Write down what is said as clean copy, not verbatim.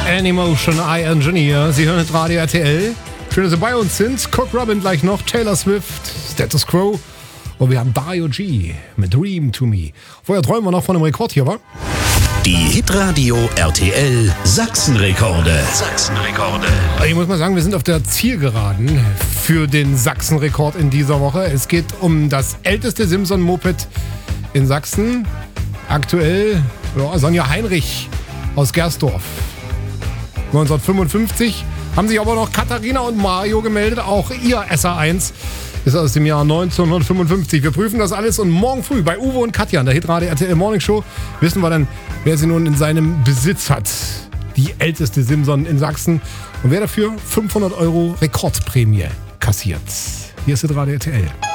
Anymotion, I Engineer. Sie hören das Radio RTL. Schön, dass Sie bei uns sind. Cook Robin gleich noch, Taylor Swift, Status Quo. Und wir haben Dario G mit Dream to Me. Vorher träumen wir noch von einem Rekord hier, wa? Die Hitradio RTL Sachsenrekorde. Ich muss mal sagen, wir sind auf der Zielgeraden für den Sachsenrekord in dieser Woche. Es geht um das älteste Simson-Moped in Sachsen. Aktuell Sonja Heinrich aus Gersdorf. 1955 haben sich aber noch Katharina und Mario gemeldet. Auch ihr SR1 ist aus dem Jahr 1955. Wir prüfen das alles und morgen früh bei Uwe und Katja in der Hitradio RTL Morning Show wissen wir dann, wer sie nun in seinem Besitz hat. Die älteste Simson in Sachsen. Und wer dafür 500 € Rekordprämie kassiert. Hier ist Hitradio RTL.